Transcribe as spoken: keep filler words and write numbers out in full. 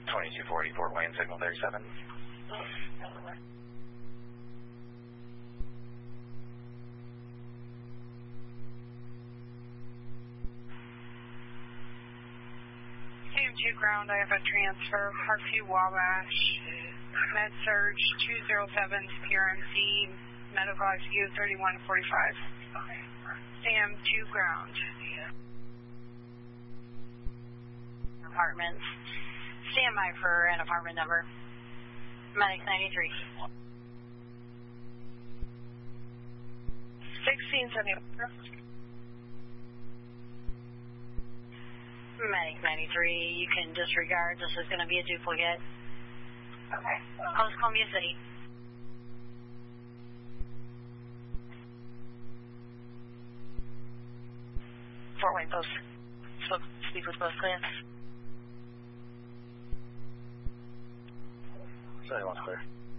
twenty-two forty, Fort Wayne, signal thirty-seven. C M two ground, I have a transfer, Parkview Wabash, Med Surge two zero seven, P R M C, medical I C U thirty-one forty-five. C M two ground. Apartments. Stand by for an apartment number. Medic ninety-three. sixteen seventy. Medic ninety-three, you can disregard. This is going to be a duplicate. Okay. Post Columbia City. Fort Wayne Post. Spoke, speak with Post Clear. Sorry, one clear.